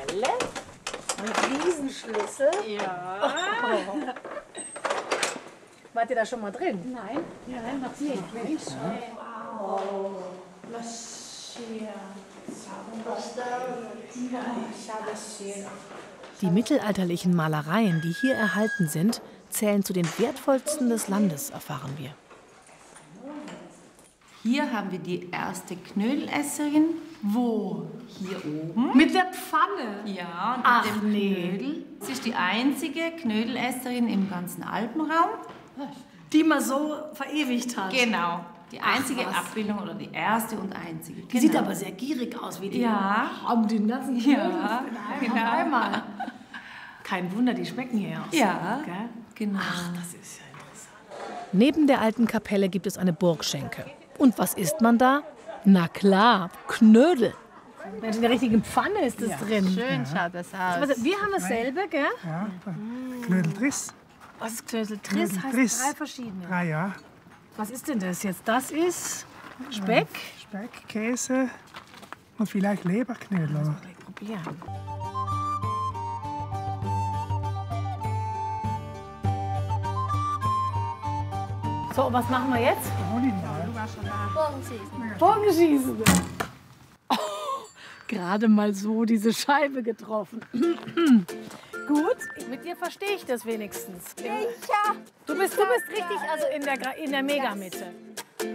Schale. Ein Riesenschlüssel. Ja. Oh. Wart ihr da schon mal drin? Nein, nein, noch nicht. Wow. Was hier? Die mittelalterlichen Malereien, die hier erhalten sind, zählen zu den wertvollsten des Landes, erfahren wir. Hier haben wir die erste Knödelesserin. Wo? Hier oben. Mit der Pfanne? Ja, und Ach, mit dem nee. Knödel. Sie ist die einzige Knödelesserin im ganzen Alpenraum. Die man so verewigt hat. Genau. Die einzige was. Abbildung oder die erste und einzige. Die sieht aber sehr gierig aus, wie die Ja. haben den ganzen Knödel Ja, auf einmal. Kein Wunder, die schmecken hier auch so. Ja, Gell? genau. Ach, das ist ja interessant. Neben der alten Kapelle gibt es eine Burgschenke. Und was isst man da? Na klar, Knödel. In der richtigen Pfanne ist das drin. Schön schaut das aus. Also, wir haben dasselbe, gell? Ja, Knödeltriss. Was ist Knödel? Triss heißt Knödeltriss. 3 verschiedene. 3, ja. Was ist denn das jetzt? Das ist Speck. Speck, Käse und vielleicht Leberknödel. Gleich probieren. So, was machen wir jetzt? Bogenschießen. Oh, gerade mal so diese Scheibe getroffen. Gut, mit dir verstehe ich das wenigstens. Sicher. Du bist richtig, also in der Megamitte.